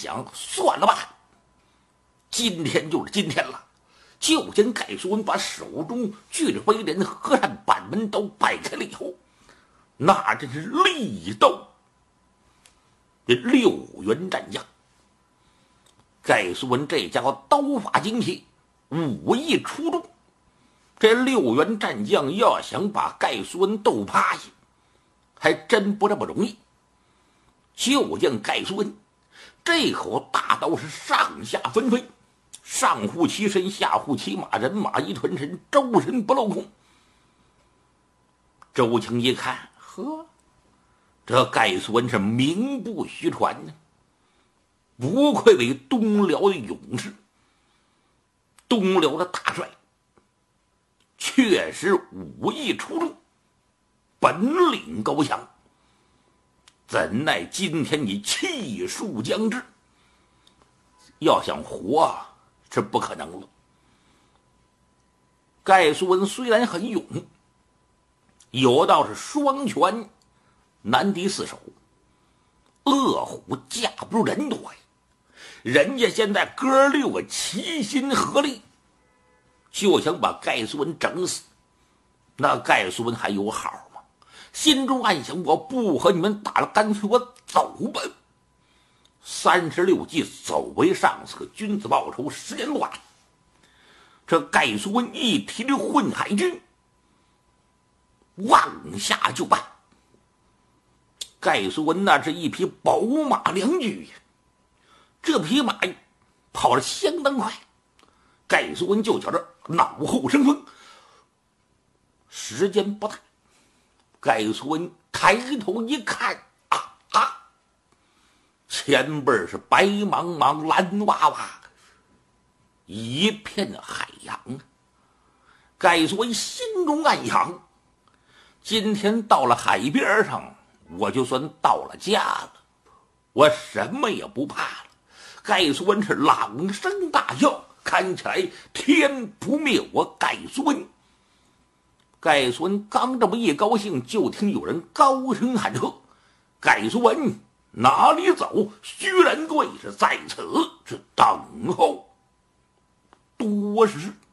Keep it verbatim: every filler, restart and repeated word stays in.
想，算了吧，今天就是今天了。就见盖叔文把手中巨着威廉的和善板门刀摆开了以后，那真是力斗这六员战将。盖叔文这家伙刀法精辟，武艺出众，这六员战将要想把盖叔文斗趴下，还真不这么容易。就见盖叔文这口大刀是上下纷飞，上护其身，下护其马，人马一团神，周身不露空。周青一看，呵，这盖叔文是名不虚传呢，不愧为东辽的勇士，东辽的大帅，确实武艺出众，本领高强。怎奈今天你气数将至，要想活是不可能了。盖叔文虽然很勇，有道是双拳难敌四手，恶虎架不住人多呀。人家现在哥六个齐心合力，就想把盖叔文整死。那盖叔文还有好吗？心中暗想，我不和你们打了，干脆我走吧。三十六计，走为上策，君子报仇，十年不晚。这盖叔文一提着混海军，往下就办。盖叔文那是一匹宝马良驹呀，这匹马跑得相当快。盖叔文就觉着脑后生风，时间不大。盖叔文抬头一看，啊啊！前边是白茫茫，蓝哇哇，一片海洋啊！盖叔文心中暗想：今天到了海边上，我就算到了家了，我什么也不怕了。盖叔文是朗声大笑，看起来天不灭我盖叔文。盖叔文刚这么一高兴，就听有人高声喊喝：“盖叔文，哪里走？薛仁贵是在此，是等候多时。”